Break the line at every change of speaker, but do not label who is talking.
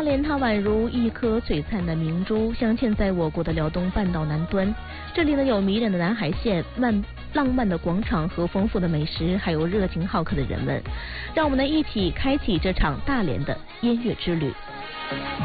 连它宛如一颗璀璨的明珠，镶嵌在我国的辽东半岛南端。这里呢有迷人的南海线、浪漫的广场和丰富的美食，还有热情好客的人们。让我们呢一起开启这场大连的音乐之旅。